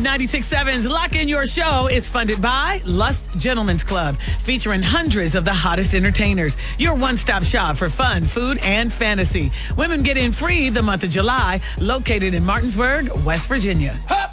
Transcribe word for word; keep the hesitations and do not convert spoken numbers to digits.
ninety-six point seven's Lock In Your Show is funded by Lust Gentlemen's Club, featuring hundreds of the hottest entertainers. Your one-stop shop for fun, food, and fantasy. Women get in free the month of July, located in Martinsburg, West Virginia.